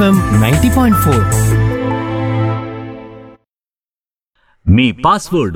90.4. మీ password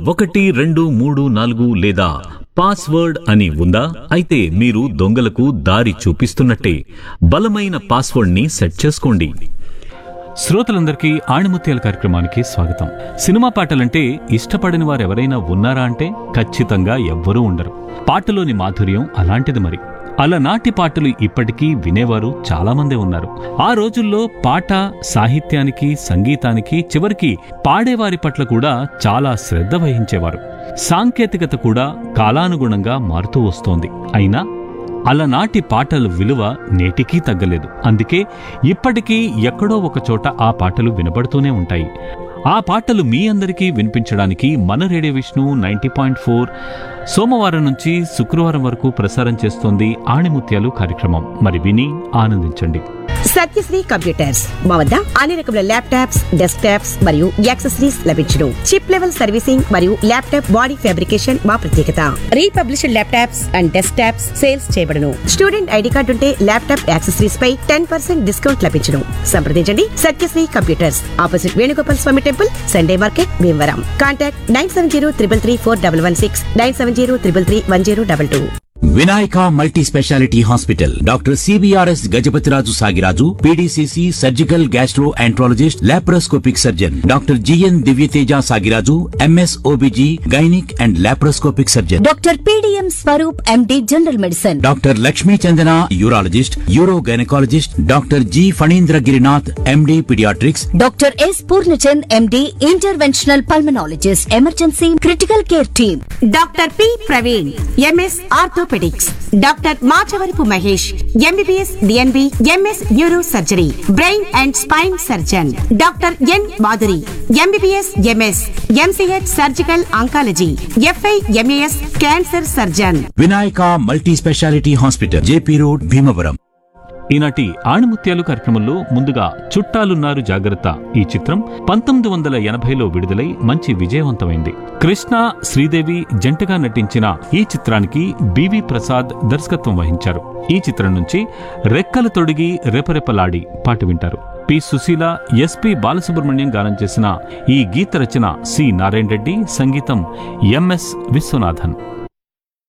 1234 లేదా password అని ఉందా? అయితే మీరు దొంగలకు దారి చూపిస్తున్నట్టే. బలమైన పాస్వర్డ్ ని సెట్ చేసుకోండి. శ్రోతలందరికీ ఆణిముత్యాల కార్యక్రమానికి స్వాగతం. సినిమా పాటలంటే ఇష్టపడని వారెవరైనా ఉన్నారా అంటే ఖచ్చితంగా ఎవ్వరూ ఉండరు. పాటలోని మాధుర్యం అలాంటిది. మరి అలనాటి పాటలు ఇప్పటికీ వినేవారు చాలామందే ఉన్నారు. ఆ రోజుల్లో పాట సాహిత్యానికి, సంగీతానికి, చివరికి పాడేవారి పట్ల కూడా చాలా శ్రద్ధ వహించేవారు. సాంకేతికత కూడా కాలానుగుణంగా మారుతూ వస్తోంది. అయినా అలనాటి పాటల విలువ నేటికీ తగ్గలేదు. అందుకే ఇప్పటికీ ఎక్కడో ఒక చోట ఆ పాటలు వినబడుతూనే ఉంటాయి. ఆ పాటలు మీ అందరికీ వినిపించడానికి మన రేడియో విష్ణు 90.4 సోమవారం నుంచి శుక్రవారం వరకు ప్రసారం చేస్తోంది ఆణిముత్యాలు కార్యక్రమం. మరి విని ఆనందించండి. సత్యశ్రీ కంప్యూటర్స్ మా వద్ద అన్ని రకముల ల్యాప్టాప్స్, డెస్క్టాప్స్ మరియు యాక్సెసరీస్ లభించును. చిప్ లెవెల్ సర్వీసింగ్ మరియు ల్యాప్టాప్ బాడీ ఫ్యాబ్రికేషన్ మా ప్రత్యేకత. Republished laptops and desktops sales చేయబడును. స్టూడెంట్ ఐడి కార్డు ఉంటే ల్యాప్టాప్ యాక్సెసరీస్ పై 10% డిస్కౌంట్ లభించును. సంప్రదించండి Satyasri computers, opposite Venugopal Swamy temple, Sunday market, Bhimavaram. Contact 9703334116, 9703331022. Vinayaka multi speciality hospital. Doctor CBRS Gajapathiraju Sagiraju, PDCC surgical gastro enterologist, laparoscopic surgeon. Doctor GN Divyateja Sagiraju, MS OBG gynaec and laparoscopic surgeon. Doctor PDM Swaroop, MD general medicine. Doctor Lakshmi Chandana urologist, euro gynaecologist. Doctor G Phanindra Girinath, MD paediatrics. Doctor yes Purnachand, MD interventional pulmonologist, emergency critical care team. Doctor P Praveen, MS orthopaedics. Doctor Machavarapu Mahesh, MBBS DNB, MS neuro surgery, brain and spine surgeon. Doctor N Madhuri, MBBS MS, MCh surgical oncology, f i MAS cancer surgeon. Vinayaka multi speciality hospital, JP road, Bhimavaram. ఈనాటి ఆణిముత్యాలు కార్యక్రమంలో ముందుగా చుట్టాలున్నారు జాగ్రత్త ఈ చిత్రం 1980లో విడుదలై మంచి విజయవంతమైంది. కృష్ణ, శ్రీదేవి జంటగా నటించిన ఈ చిత్రానికి బివి ప్రసాద్ దర్శకత్వం వహించారు. ఈ చిత్రం నుంచి రెక్కలు తొడిగి రెపరెపలాడి పాట వింటారు. పి సుశీల, ఎస్పి బాలసుబ్రహ్మణ్యం గానం చేసిన ఈ గీత రచన సి నారాయణ రెడ్డి, సంగీతం ఎంఎస్ విశ్వనాథన్.